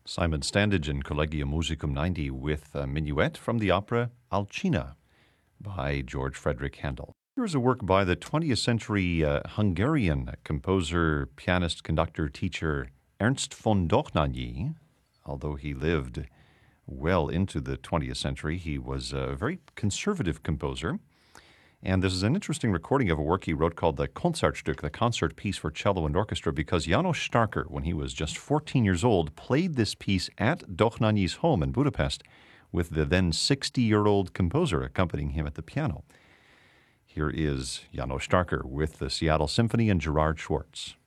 Simon Standage in Collegium Musicum 90 with a minuet from the opera Alcina by George Frederick Handel. Here's a work by the 20th century Hungarian composer, pianist, conductor, teacher Ernst von Dohnányi. Although he lived well into the 20th century, he was a very conservative composer. And this is an interesting recording of a work he wrote called the Konzertstück, the concert piece for cello and orchestra, because János Starker, when he was just 14 years old, played this piece at Dohnányi's home in Budapest with the then 60-year-old composer accompanying him at the piano. Here is János Starker with the Seattle Symphony and Gerard Schwartz.